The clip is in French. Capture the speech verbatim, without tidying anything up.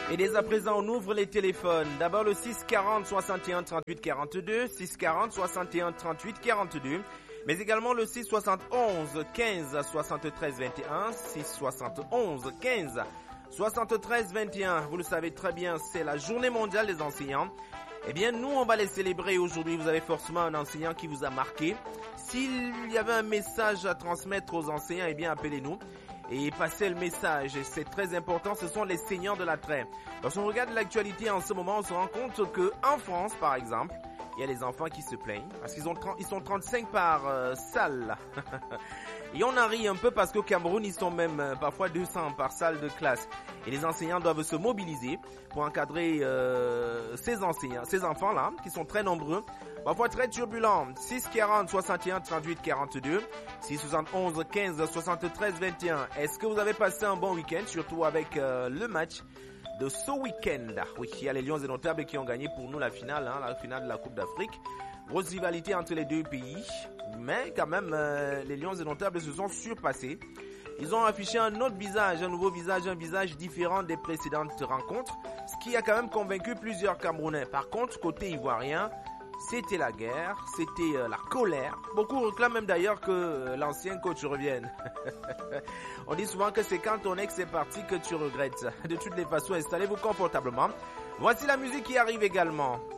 Et dès à présent, on ouvre les téléphones. D'abord le six quarante soixante et un trente-huit quarante-deux, six quarante soixante et un trente-huit quarante-deux, mais également le six soixante-onze quinze soixante-treize vingt et un, six soixante-onze quinze soixante-treize vingt et un. Vous le savez très bien, c'est la journée mondiale des enseignants. Eh bien, nous, on va les célébrer aujourd'hui. Vous avez forcément un enseignant qui vous a marqué. S'il y avait un message à transmettre aux enseignants, eh bien, appelez-nous et passez le message. Et c'est très important, ce sont les seigneurs de l'attrait. Lorsqu'on regarde l'actualité en ce moment, on se rend compte qu'en France, par exemple, il y a des enfants qui se plaignent parce qu'ils ont trente, ils sont trente-cinq par euh, salle. Et on en rit un peu parce qu'au Cameroun, ils sont même euh, parfois deux cents par salle de classe. Et les enseignants doivent se mobiliser pour encadrer euh, ces enseignants, ces enfants-là, qui sont très nombreux, parfois très turbulents. six quarante soixante et un trente-huit quarante-deux, six soixante-onze quinze soixante-treize vingt et un. Est-ce que vous avez passé un bon week-end, surtout avec euh, le match de ce week-end? Oui, il y a les Lions Indomptables qui ont gagné pour nous la finale, hein, la finale de la Coupe d'Afrique. Grosse rivalité entre les deux pays, mais quand même, euh, les Lions Indomptables se sont surpassés. Ils ont affiché un autre visage, un nouveau visage, un visage différent des précédentes rencontres, ce qui a quand même convaincu plusieurs Camerounais. Par contre, côté ivoirien, c'était la guerre, c'était euh, la colère. Beaucoup réclament même d'ailleurs que euh, l'ancien coach revienne. On dit souvent que c'est quand ton ex est parti que tu regrettes. De toutes les façons, installez-vous confortablement. Voici la musique qui arrive également.